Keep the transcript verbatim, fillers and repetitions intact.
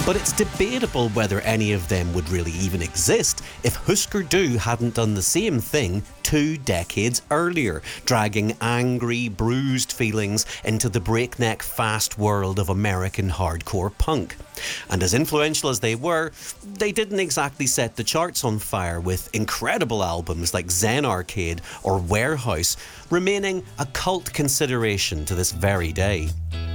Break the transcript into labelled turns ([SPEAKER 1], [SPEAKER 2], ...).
[SPEAKER 1] But it's debatable whether any of them would really even exist if Husker Du hadn't done the same thing two decades earlier, dragging angry, bruised feelings into the breakneck fast world of American hardcore punk. And as influential as they were, they didn't exactly set the charts on fire, with incredible albums like Zen Arcade or Warehouse remaining a cult consideration to this very day.